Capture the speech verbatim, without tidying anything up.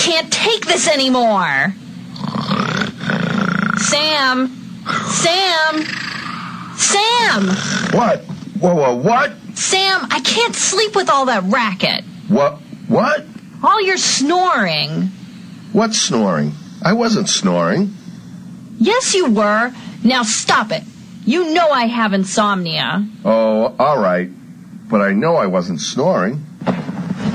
can't take this anymore. Sam. Sam. Sam. What? Whoa, whoa, what? Sam, I can't sleep with all that racket. What? What? All your snoring. What's snoring? I wasn't snoring. Yes, you were. Now stop it. You know I have insomnia. Oh, all right. But I know I wasn't snoring.